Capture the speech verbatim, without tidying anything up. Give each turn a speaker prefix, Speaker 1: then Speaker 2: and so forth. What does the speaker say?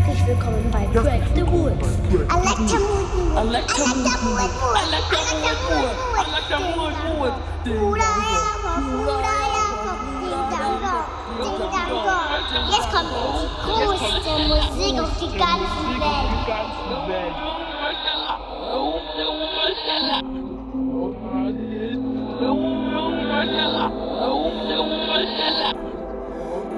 Speaker 1: herzlich willkommen bei Crack the Woods.
Speaker 2: Alektamut, Alektamut, Alektamut, Alektamut,
Speaker 1: Jetzt kommt die größte Musik auf die ganze Welt.